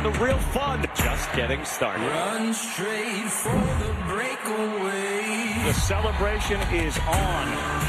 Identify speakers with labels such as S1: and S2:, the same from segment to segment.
S1: the real fun just getting started.
S2: Run straight for the breakaway.
S1: The celebration is on.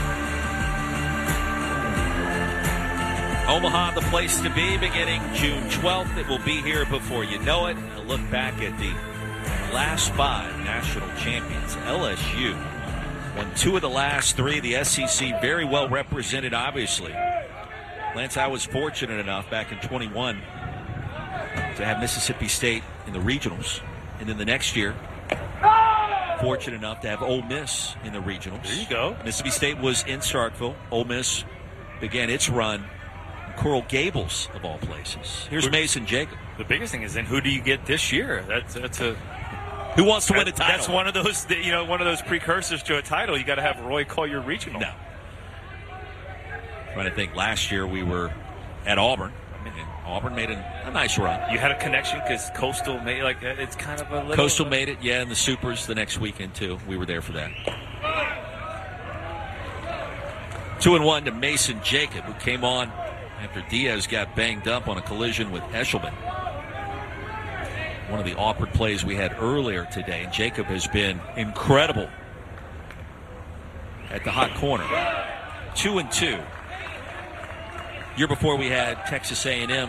S3: Omaha, the place to be, beginning June 12th. It will be here before you know it. A look back at the last 5 national champions. LSU won 2 of the last 3. The SEC very well represented, obviously. Lance, I was fortunate enough back in 21 to have Mississippi State in the regionals. And then the next year, fortunate enough to have Ole Miss in the regionals.
S4: There you go.
S3: Mississippi State was in Starkville. Ole Miss began its run in Coral Gables, of all places. Here's Mason Jacob.
S4: The biggest thing is then who do you get this year? That's a
S3: who wants to win a title?
S4: That's one of those one of those precursors to a title. You got to have Roy call your regional.
S3: No. Trying to think. Last year we were at Auburn. And Auburn made a nice run.
S4: You had a connection because Coastal made it's kind of a little.
S3: Coastal made it, yeah, and the Supers the next weekend too. We were there for that. 2-1 to Mason Jacob, who came on after Diaz got banged up on a collision with Eshelman. One of the awkward plays we had earlier today. And Jacob has been incredible at the hot corner. 2-2. Year before we had Texas A&M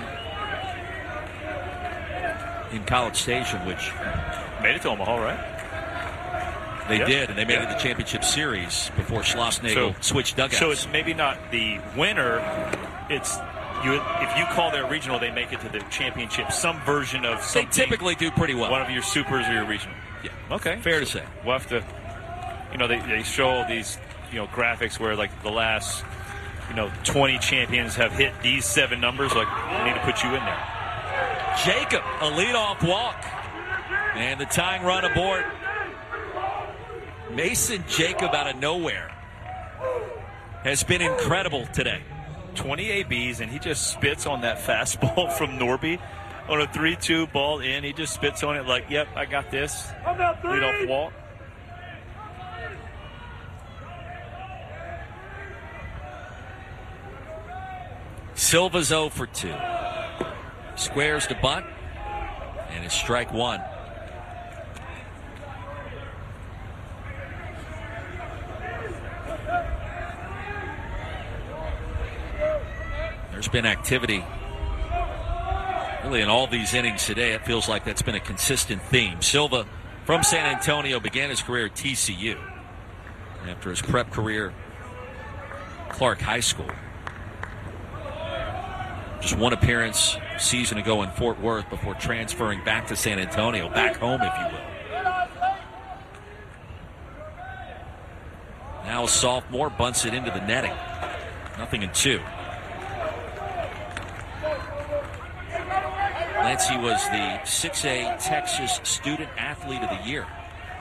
S3: in College Station, which
S4: made it to Omaha, right?
S3: They did, and they made it to the championship series before Schlossnagle switched dugouts.
S4: So it's maybe not the winner. It's if you call their regional, they make it to the championship. Some version of something.
S3: They typically do pretty well.
S4: One of your supers or your regional.
S3: Yeah.
S4: Okay.
S3: Fair to say.
S4: We'll have to. They show these graphics where the last 20 champions have hit these 7 numbers. I need to put you in there.
S3: Jacob, a leadoff walk. And the tying run aboard. Mason Jacob out of nowhere has been incredible today.
S4: 20 ABs, and he just spits on that fastball from Norby on a 3-2 ball in. He just spits on it like, yep, I got this. Leadoff walk.
S3: Silva's 0 for 2. Squares to bunt, and it's strike 1. There's been activity really in all these innings today. It feels like that's been a consistent theme. Silva from San Antonio began his career at TCU. After his prep career, Clark High School. Just one appearance a season ago in Fort Worth before transferring back to San Antonio, back home, if you will. Now a sophomore bunts it into the netting. 0-2. Lancey was the 6A Texas Student Athlete of the Year.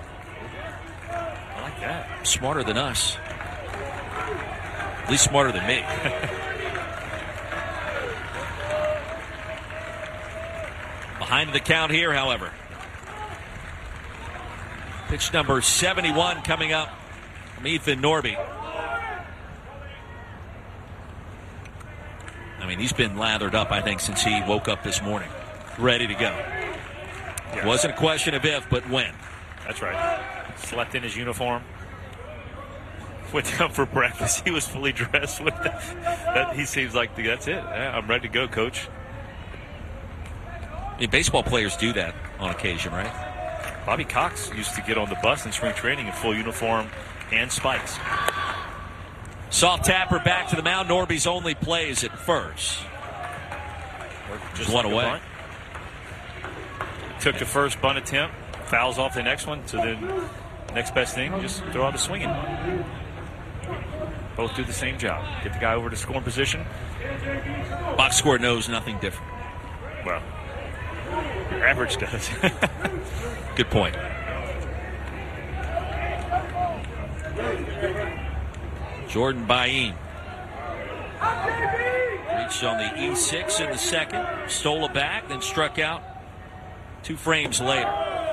S4: I like that.
S3: Smarter than us. At least smarter than me. Behind the count here, however. Pitch number 71 coming up from Ethan Norby. I mean, he's been lathered up, I think, since he woke up this morning. Ready to go. Yeah. Wasn't a question of if, but when.
S4: That's right. Slept in his uniform. Went down for breakfast. He was fully dressed with that. He seems like that's it. Yeah, I'm ready to go, coach.
S3: I mean, baseball players do that on occasion, right?
S4: Bobby Cox used to get on the bus in spring training in full uniform and spikes.
S3: Soft tapper back to the mound. Norby's only plays at first.
S4: Just
S3: one
S4: like
S3: away.
S4: Took the first bunt attempt, fouls off the next one, so then next best thing, just throw out a swinging one. Both do the same job. Get the guy over to scoring position.
S3: Box score knows nothing different.
S4: Well, your average does.
S3: Good point. Jordan Bain reached on the E6 in the second, stole a back, then struck out 2 frames later.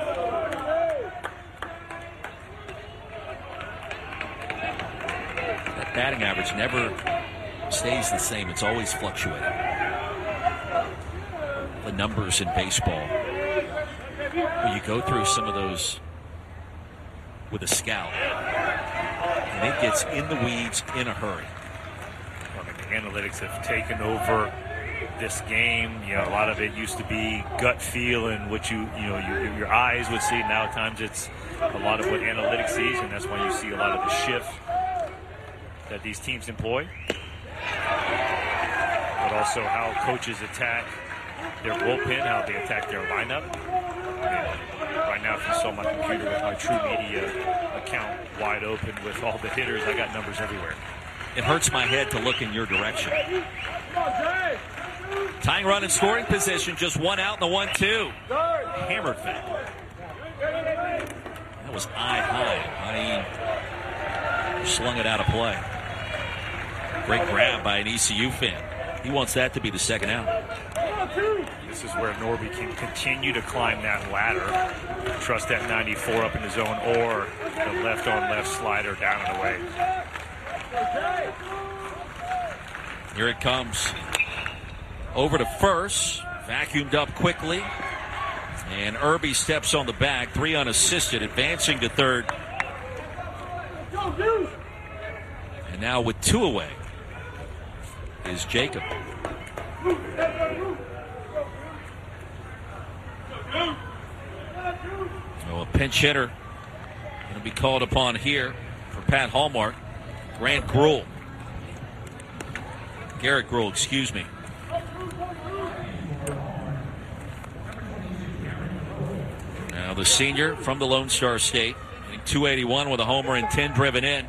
S3: That batting average never stays the same. It's always fluctuating. the numbers in baseball. When you go through some of those with a scout, and it gets in the weeds in a hurry.
S4: I mean, the analytics have taken over this game. You know, a lot of it used to be gut feel and what your eyes would see. Now at times it's a lot of what analytics sees, and that's why you see a lot of the shift that these teams employ. But also how coaches attack their bullpen, how they attack their lineup. And right now, if you saw my computer with my True Media account wide open with all the hitters, I got numbers everywhere.
S3: It hurts my head to look in your direction. Tying run in scoring position, just one out in the 1-2. Hammered that. That was eye high. He slung it out of play. Great grab by an ECU fan. He wants that to be the second out.
S4: This is where Norby can continue to climb that ladder. Trust that 94 up in the zone or the left-on-left slider down and away.
S3: Here it comes. Over to first. Vacuumed up quickly. And Irby steps on the bag. 3 unassisted. Advancing to third. And now with 2 away is Jacob. So a pinch hitter going to be called upon here for Pat Hallmark. Garrett Gruhl, excuse me. Now the senior from the Lone Star State, hitting .281 with a homer and 10 driven in.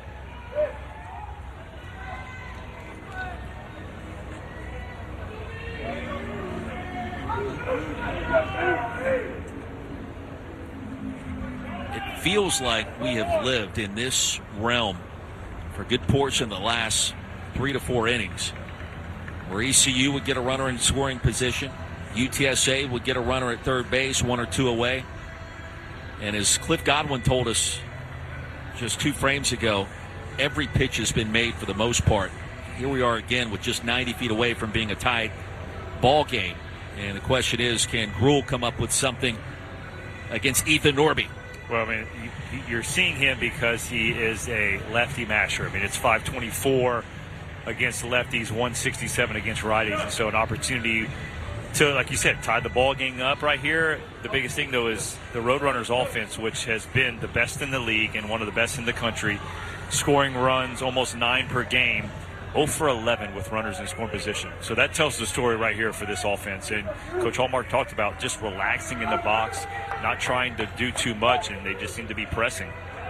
S3: It feels like we have lived in this realm for a good portion of the last 3 to 4 innings, where ECU would get a runner in scoring position, UTSA would get a runner at third base, 1 or 2 away. And as Cliff Godwin told us just 2 frames ago, every pitch has been made for the most part. Here we are again with just 90 feet away from being a tied ball game. And the question is, can Gruhl come up with something against Ethan Norby?
S4: Well, I mean, you're seeing him because he is a lefty masher. I mean, it's .524 against lefties, .167 against righties. And so an opportunity to, like you said, tie the ball game up right here. The biggest thing, though, is the Roadrunners offense, which has been the best in the league and one of the best in the country, scoring runs almost 9 per game, 0 for 11 with runners in scoring position. So that tells the story right here for this offense. And Coach Hallmark talked about just relaxing in the box, not trying to do too much, and they just seem to be pressing.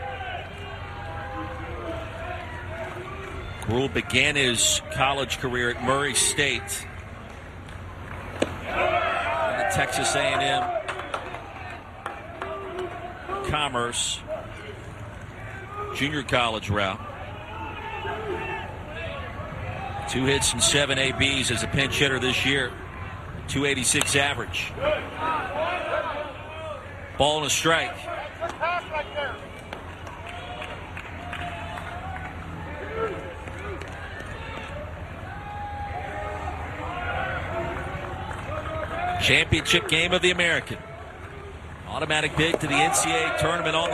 S3: Gruhl began his college career at Murray State. The Texas A&M Commerce junior college route. 2 hits and 7 ABs as a pinch hitter this year. .286 average. Ball and a strike. Championship game of the American. Automatic bid to the NCAA tournament on the